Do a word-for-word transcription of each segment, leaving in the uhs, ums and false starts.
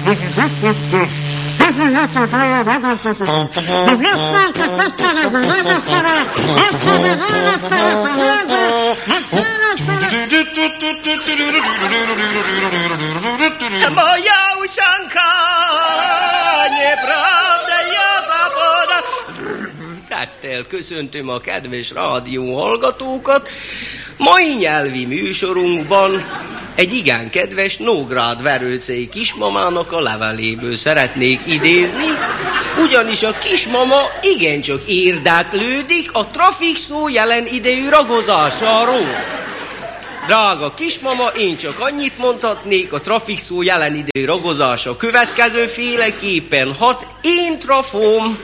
Moja uszanka, nieprawda, ja zapoda. Szeretettel köszöntöm a kedves rádió hallgatókat. Mai nyelvi műsorunkban egy igen kedves Nógrád Verőcei kismamának a leveléből szeretnék idézni, ugyanis a kismama igencsak érdeklődik a trafik szó jelen idejű ragozásáról. Drága kismama, én csak annyit mondhatnék, a trafik szó jelen idejű ragozása következőféleképpen hat én trafóm,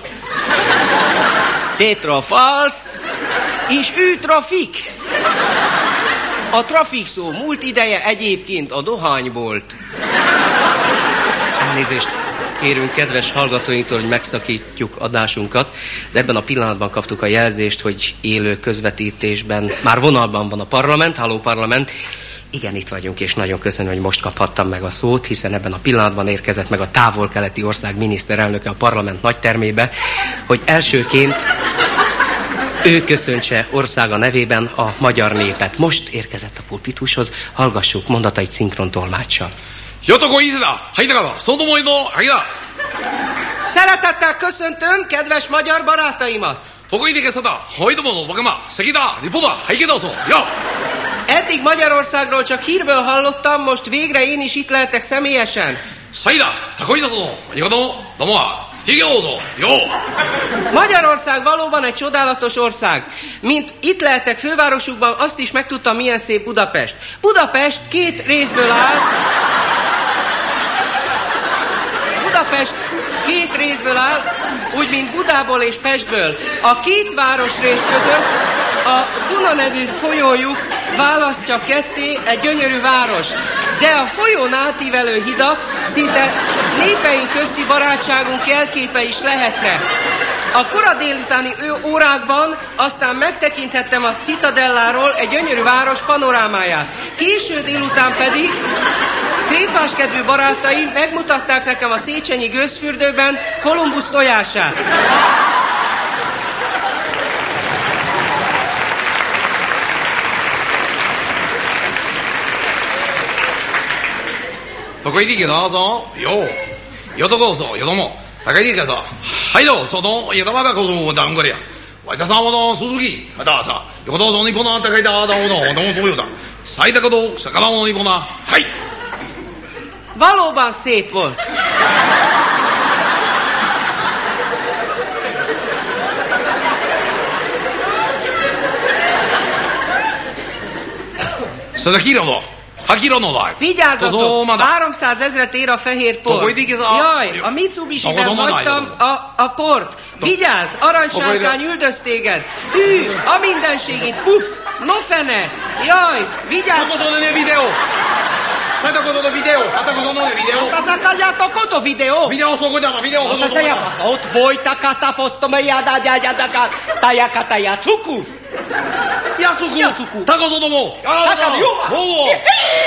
tetrafálsz, és ő trafik. A trafik szó múlt ideje egyébként a dohánybolt. Elnézést kérünk kedves hallgatóinktól, hogy megszakítjuk adásunkat, de ebben a pillanatban kaptuk a jelzést, hogy élő közvetítésben már vonalban van a parlament. Halló parlament! Igen, itt vagyunk, és nagyon köszönöm, hogy most kaphattam meg a szót, hiszen ebben a pillanatban érkezett meg a távol-keleti ország miniszterelnöke a parlament nagytermébe, hogy elsőként ő köszöntse országa nevében a magyar népet. Most érkezett a pulpitushoz, hallgassuk mondatait szinkron tolmáccsal. Szeretettel köszöntöm kedves magyar barátaimat! Eddig Magyarországról csak hírből hallottam, most végre én is itt lehetek személyesen. Magyarország valóban egy csodálatos ország. Mint itt lehetek fővárosukban, azt is megtudtam, milyen szép Budapest. Budapest két részből áll. Budapest két részből áll, úgy mint Budából és Pestből. A két városrész között a Duna nevű folyójuk választja ketté egy gyönyörű város. De a folyón átívelő hidak szinte népeink közti barátságunk jelképe is lehetne. A kora délutáni órákban aztán megtekinthettem a Citadelláról egy gyönyörű város panorámáját. Késő délután pedig tréfáskedvű barátaim megmutatták nekem a Széchenyi gőzfürdőben Kolumbusz tojását. どこ行ってきたぞよよどこそよども高いでけさはいどそのやだまだこそだんがりやわいささほどすすきまたさよどそにぽな高いだだほどどうどうよだ最高ど魚もにぽなはい Valóban szép volt. Vigyázzatok! háromszázezret ér a fehér port. Jaj, a Mitsubishi-ben hagytam a, a port. Vigyázz, aranysárkány üldöz téged. Hű, a mindenségét, puff, no fene. Jaj, vigyázz! 最高のビデオ、最高のビデオ。 Tasakajato koto video. Videoそこじゃな、ビデオ。 Tasaya ot boita kata fostoma yada yada daka tayakata yatsuku. Yatsuku. Yatsuku. 高園も。 高野よ。 おお。